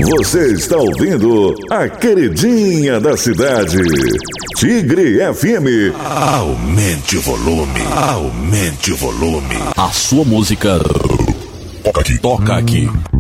Você está ouvindo a queridinha da cidade, Tigre FM. Aumente o volume, aumente o volume. A sua música toca aqui.